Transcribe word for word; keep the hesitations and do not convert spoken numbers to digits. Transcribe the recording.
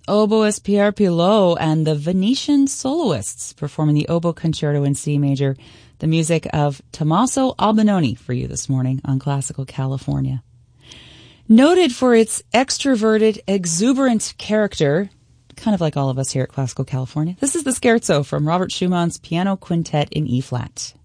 oboist Pierre Pilot and the Venetian Soloists performing the Oboe Concerto in C major, the music of Tommaso Albinoni for you this morning on Classical California. Noted for its extroverted, exuberant character, kind of like all of us here at Classical California, this is the Scherzo from Robert Schumann's Piano Quintet in E-flat.